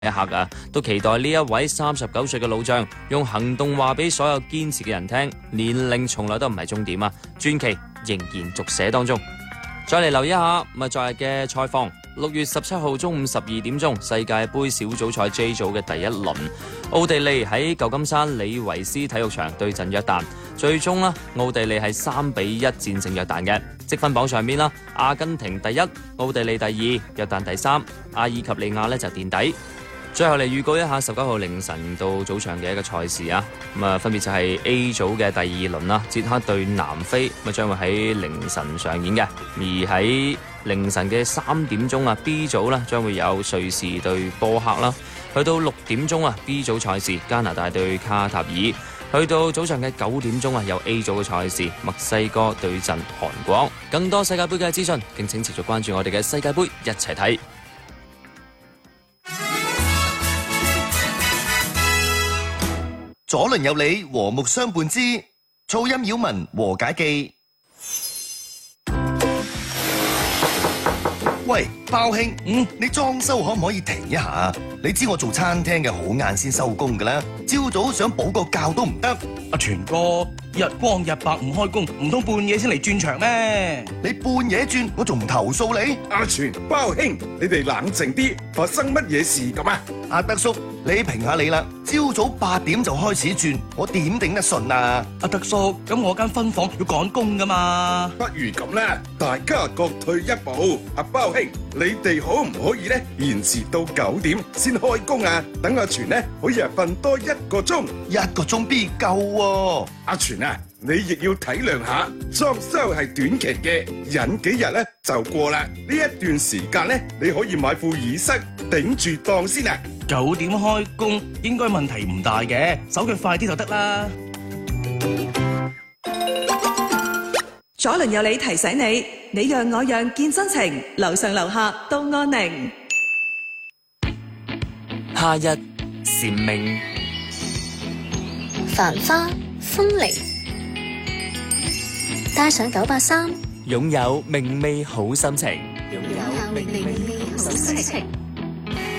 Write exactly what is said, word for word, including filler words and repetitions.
一刻啊，都期待呢一位三十九歲嘅老將用行動話俾所有堅持嘅人聽，年齡從來都唔係終點啊，傳奇仍然續寫當中。再嚟留意一下咁啊，昨日嘅賽況，六月十七號中午十二點鐘，世界盃小組賽 J 組嘅第一輪，奧地利喺舊金山李維斯體育場對陣約旦，最終啦，奧地利係三比一戰勝約旦嘅。積分榜上面啦，阿根廷第一，奧地利第二，約旦第三，阿爾及利亞呢就墊底。最後嚟預告一下十九號凌晨到早上嘅一個賽事啊，咁啊分別就係 A 組嘅第二輪啦，捷克對南非，咁啊將會喺凌晨上演嘅。而喺凌晨嘅三點鐘啊 B 組啦，將會有瑞士對波克啦。去到六點鐘啊 B 組賽事，加拿大對卡塔爾。去到早上嘅九點鐘啊，有 A 組嘅賽事，墨西哥對陣韓國。更多世界盃嘅資訊，敬請持續關注我哋嘅世界盃一齊睇。 左鄰右里和睦相伴之噪音擾民和解記。喂，包兄，嗯，你裝修可唔可以停一下？你知我做餐廳嘅好晏先收工噶啦，朝早想補個覺都唔得。 阿全哥，日光日白唔開工，唔通半夜先嚟轉場咩？ 你半夜轉，我仲唔投訴你？ 阿全、包兄，你哋冷靜啲，發生乜嘢事咁啊？ 阿德叔，你評下你啦，朝早八點就開始轉，我點頂得順啊？ 阿德叔，咁我間分房要趕工噶嘛？ 不如咁啦，大家各退一步。阿包兄，你哋可唔可以咧延遲到九點先開工啊？等阿全咧可以啊瞓多一個鐘， 一個鐘必夠喎。 阿全啊，你亦要體諒下，裝修係短期嘅，忍幾日咧就過啦。呢一段時間咧，你可以買副耳塞頂住檔先啊。 九點開工應該問題唔大嘅，手腳快啲就得啦。 左鄰右里提醒你，你讓我讓見真情，樓上樓下都安寧。 夏日蟬鳴， 繁花風鈴，帶上九八三， 擁有明媚好心情。 擁有明媚好心情。